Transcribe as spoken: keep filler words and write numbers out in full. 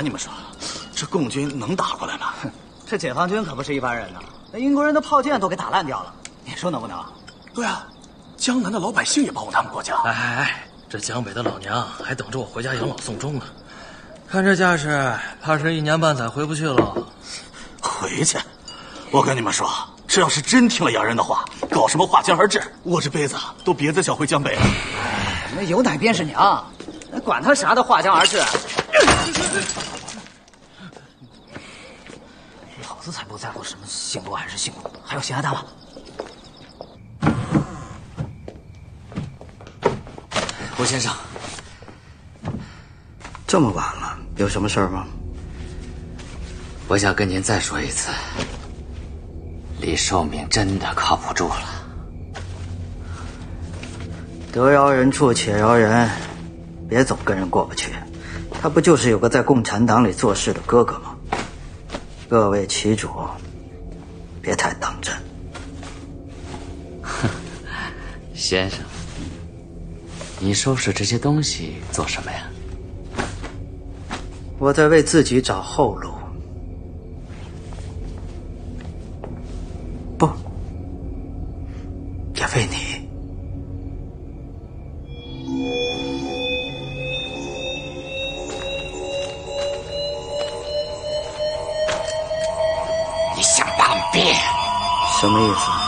跟你们说，这共军能打过来吗？ 这解放军可不是一般人呐，那英国人的炮舰都给打烂掉了，你说能不能？ 对啊，江南的老百姓也保护他们国家。 哎哎哎，这江北的老娘还等着我回家养老送终呢，看这架势，怕是一年半载回不去了。 回去？我跟你们说，这要是真听了洋人的话，搞什么划江而治，我这辈子都别再想回江北了。 那有奶便是娘，那管他啥的划江而治。老子才不在乎什么姓陆还是姓陆，还有咸鸭蛋吗？ 胡先生， 这么晚了，有什么事儿吗？ 我想跟您再说一次，李寿民真的靠不住了。 得饶人处且饶人，别总跟人过不去。他不就是有个在共产党里做事的哥哥吗？各为其主，别太当真。 哼，先生，你收拾这些东西做什么呀？ 我在为自己找后路。不，也为你。 你想当兵？ 什么意思？